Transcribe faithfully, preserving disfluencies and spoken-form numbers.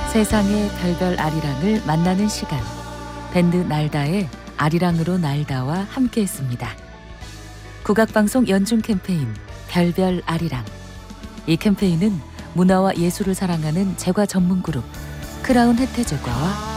세상의 별별 아리랑을 만나는 시간, 밴드 날다의 아리랑으로 날다와 함께했습니다. 국악방송 연중 캠페인 별별 아리랑. 이 캠페인은 문화와 예술을 사랑하는 제과 전문 그룹 크라운 혜태제과와